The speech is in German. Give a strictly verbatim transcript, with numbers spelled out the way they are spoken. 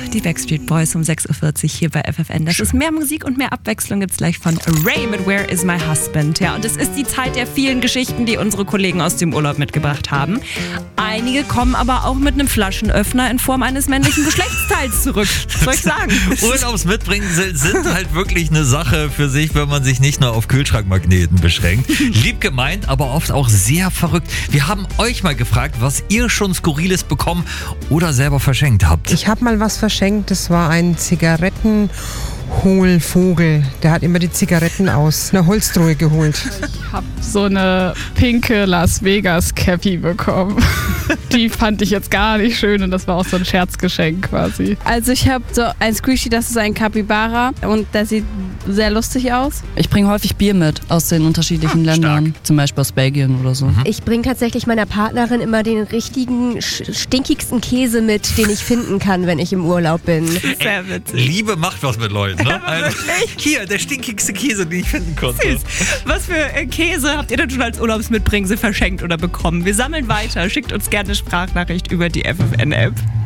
Die Backstreet Boys um sechs Uhr vierzig hier bei F F N. Das Schön. Ist mehr Musik und mehr Abwechslung gibt's gleich von Ray mit Where is my husband? Ja, und es ist die Zeit der vielen Geschichten, die unsere Kollegen aus dem Urlaub mitgebracht haben. Einige kommen aber auch mit einem Flaschenöffner in Form eines männlichen Geschlechtsteils zurück. Was soll ich sagen? Urlaubsmitbringen sind halt wirklich eine Sache für sich, wenn man sich nicht nur auf Kühlschrankmagneten beschränkt. Lieb gemeint, aber oft auch sehr verrückt. Wir haben euch mal gefragt, was ihr schon Skurriles bekommen oder selber verschenkt habt. Ich habe mal was verschenkt, das war ein Zigarettenhohlvogel. Der hat immer die Zigaretten aus einer Holztruhe geholt. Ich habe so eine pinke Las Vegas Cappy bekommen. Die fand ich jetzt gar nicht schön und das war auch so ein Scherzgeschenk quasi. Also ich habe so ein Squishy, das ist ein Capybara und der sieht sehr lustig aus. Ich bringe häufig Bier mit aus den unterschiedlichen ah, Ländern, stark. Zum Beispiel aus Belgien oder so. Mhm. Ich bringe tatsächlich meiner Partnerin immer den richtigen, stinkigsten Käse mit, den ich finden kann, wenn ich im Urlaub bin. Sehr witzig. Liebe macht was mit Leuten, ne? Also, hier, der stinkigste Käse, den ich finden konnte. Süß. Was für äh, Käse habt ihr denn schon als Urlaubsmitbringsel verschenkt oder bekommen? Wir sammeln weiter. Schickt uns gerne eine Sprachnachricht über die F F N-App.